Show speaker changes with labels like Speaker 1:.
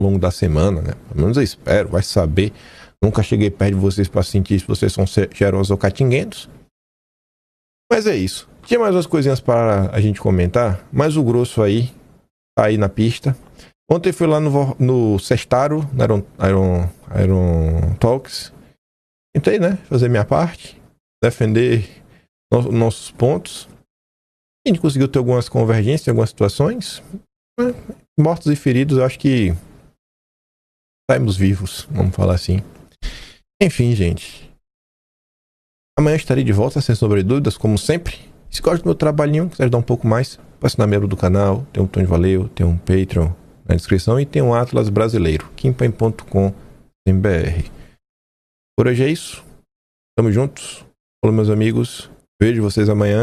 Speaker 1: ao longo da semana, né? Pelo menos eu espero, vai saber. Nunca cheguei perto de vocês para sentir se vocês são cheirosos ou catinguentos. Mas é isso. Tinha mais umas coisinhas para a gente comentar, mas o grosso aí, tá aí na pista. Ontem fui lá no Sestaro, no Iron Talks. Tentei, né? Fazer minha parte, defender nossos pontos. A gente conseguiu ter algumas convergências em algumas situações. Mortos e feridos, eu acho que saímos vivos, vamos falar assim. Enfim, gente. Amanhã estarei de volta, sem sombra de dúvidas, como sempre. Se gosta do meu trabalhinho, quiser ajudar um pouco mais, passe na membro do canal. Tem um botão de valeu, tem um Patreon na descrição e tem um Atlas brasileiro, kimpen.com.br. Por hoje é isso. Tamo juntos. Olá, meus amigos. Vejo vocês amanhã.